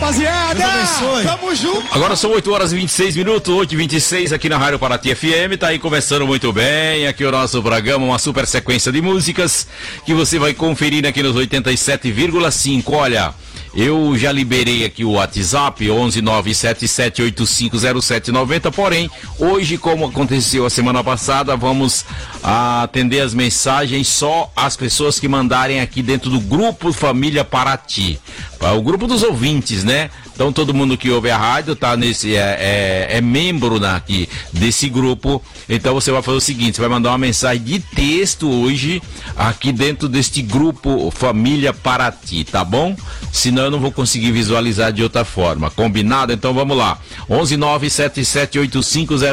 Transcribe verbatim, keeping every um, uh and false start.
rapaziada. Tamo junto. Agora são oito horas e vinte e seis minutos, oito e vinte e seis aqui na Rádio Paraty F M. Tá aí começando muito bem. Aqui o nosso programa, uma super sequência de músicas que você vai conferir aqui nos oitenta e sete vírgula cinco. Olha, eu já liberei aqui o WhatsApp onze nove sete sete oito cinco zero sete nove zero, porém, hoje, como aconteceu a semana passada, vamos atender as mensagens só as pessoas que mandarem aqui dentro do grupo Família Paraty, o grupo dos ouvintes, né? Então todo mundo que ouve a rádio tá nesse, é, é, é membro na, aqui, desse grupo. Então você vai fazer o seguinte, você vai mandar uma mensagem de texto hoje aqui dentro deste grupo Família Paraty, tá bom? Senão eu não vou conseguir visualizar de outra forma. Combinado? Então vamos lá. onze nove sete sete oito cinco zero